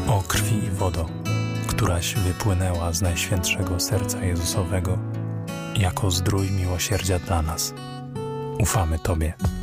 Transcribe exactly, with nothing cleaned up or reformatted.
O krwi i wodo, któraś wypłynęła z Najświętszego Serca Jezusowego jako zdrój miłosierdzia dla nas. Ufamy Tobie.